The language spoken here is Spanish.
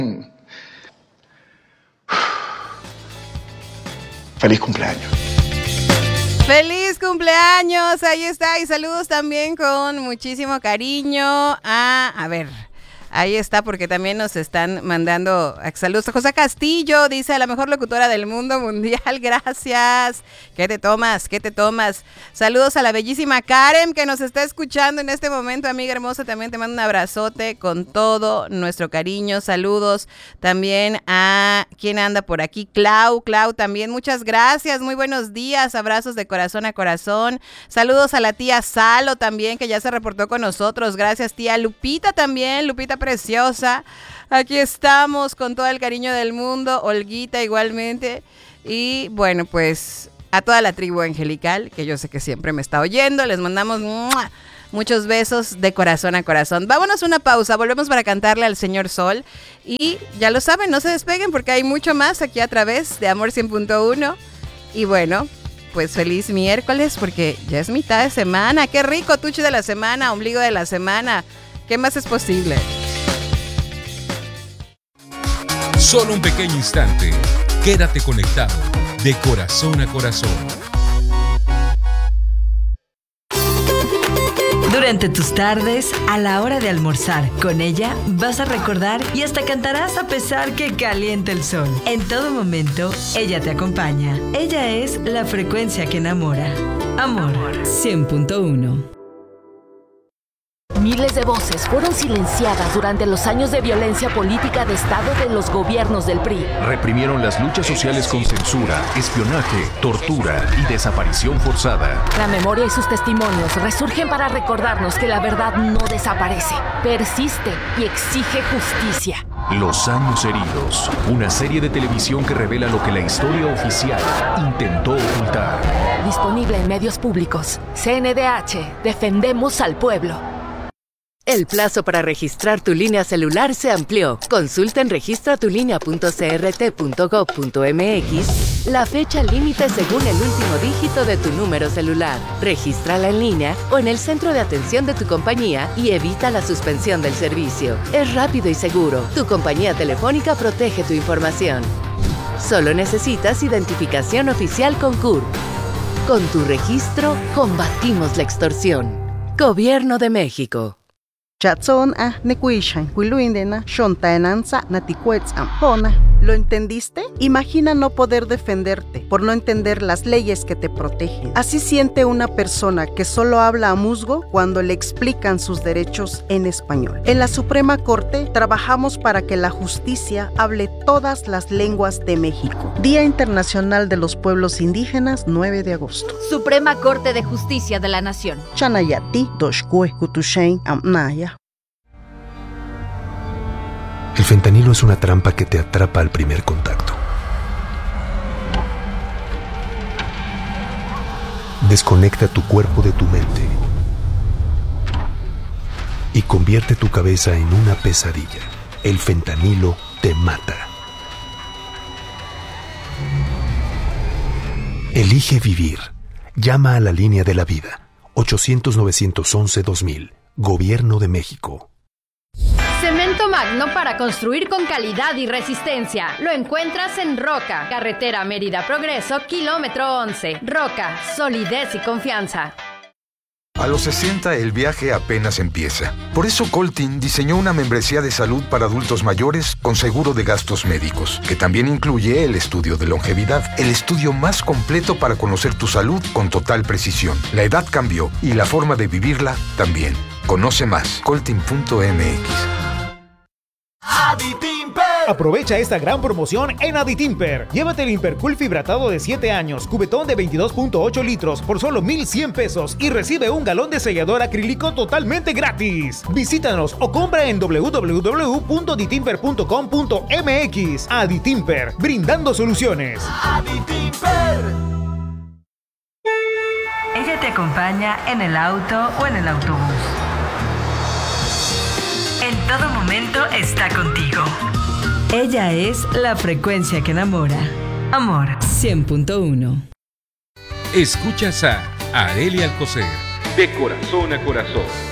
Feliz cumpleaños. ¡Feliz cumpleaños! Ahí está. Y saludos también con muchísimo cariño a ver... Ahí está, porque también nos están mandando saludos. José Castillo dice, la mejor locutora del mundo mundial, gracias. ¿Qué te tomas? ¿Qué te tomas? Saludos a la bellísima Karen, que nos está escuchando en este momento, amiga hermosa. También te mando un abrazote con todo nuestro cariño. Saludos también a quien anda por aquí, Clau también. Muchas gracias, muy buenos días. Abrazos de corazón a corazón. Saludos a la tía Salo también, que ya se reportó con nosotros. Gracias, tía Lupita también, Lupita preciosa, aquí estamos con todo el cariño del mundo, Olguita igualmente, y bueno, pues a toda la tribu angelical, que yo sé que siempre me está oyendo, les mandamos muchos besos de corazón a corazón. Vámonos a una pausa, volvemos para cantarle al Señor Sol, y ya lo saben, no se despeguen porque hay mucho más aquí a través de Amor 100.1, y bueno, pues feliz miércoles porque ya es mitad de semana, qué rico, tuche de la semana, ombligo de la semana, ¿qué más es posible? Solo un pequeño instante. Quédate conectado de corazón a corazón. Durante tus tardes, a la hora de almorzar, con ella vas a recordar y hasta cantarás a pesar que caliente el sol. En todo momento, ella te acompaña. Ella es la frecuencia que enamora. Amor 100.1. Miles de voces fueron silenciadas durante los años de violencia política de Estado de los gobiernos del PRI. Reprimieron las luchas sociales con censura, espionaje, tortura y desaparición forzada. La memoria y sus testimonios resurgen para recordarnos que la verdad no desaparece, persiste y exige justicia. Los años heridos, una serie de televisión que revela lo que la historia oficial intentó ocultar. Disponible en medios públicos. CNDH, defendemos al pueblo. El plazo para registrar tu línea celular se amplió. Consulta en registratulinea.crt.gov.mx la fecha límite según el último dígito de tu número celular. Regístrala en línea o en el centro de atención de tu compañía y evita la suspensión del servicio. Es rápido y seguro. Tu compañía telefónica protege tu información. Solo necesitas identificación oficial con CURP. Con tu registro, combatimos la extorsión. Gobierno de México. ¿Lo entendiste? Imagina no poder defenderte por no entender las leyes que te protegen. Así siente una persona que solo habla a musgo cuando le explican sus derechos en español. En la Suprema Corte trabajamos para que la justicia hable todas las lenguas de México. Día Internacional de los Pueblos Indígenas, 9 de agosto. Suprema Corte de Justicia de la Nación. Chanayati, Doshkue, Kutushain, Amnaya. El fentanilo es una trampa que te atrapa al primer contacto. Desconecta tu cuerpo de tu mente y convierte tu cabeza en una pesadilla. El fentanilo te mata. Elige vivir. Llama a la línea de la vida. 800-911-2000. Gobierno de México. Cemento Magno para construir con calidad y resistencia. Lo encuentras en Roca, carretera Mérida Progreso, kilómetro 11. Roca, solidez y confianza. A los 60 el viaje apenas empieza. Por eso Coltin diseñó una membresía de salud para adultos mayores con seguro de gastos médicos, que también incluye el estudio de longevidad, el estudio más completo para conocer tu salud con total precisión. La edad cambió y la forma de vivirla también. Conoce más, coltin.mx. Aditimper. Aprovecha esta gran promoción en Aditimper. Llévate el Impercool fibratado de 7 años, cubetón de 22.8 litros por solo 1,100 pesos y recibe un galón de sellador acrílico totalmente gratis. Visítanos o compra en www.aditimper.com.mx. Aditimper, brindando soluciones. Aditimper. Ella te acompaña en el auto o en el autobús. En todo momento está contigo. Ella es la frecuencia que enamora. Amor 100.1. Escuchas a Arelia Alcocer. De corazón a corazón.